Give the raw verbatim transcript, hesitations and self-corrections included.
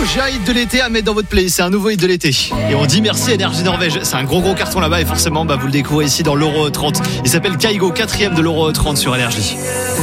j'ai un hit de l'été à mettre dans votre playlist. C'est un nouveau hit de l'été. Et on dit merci à Énergie Norvège. C'est un gros gros carton là-bas et forcément bah, vous le découvrez ici dans l'Euro trente. Il s'appelle Kaigo, quatrième de l'Euro trente sur Énergie.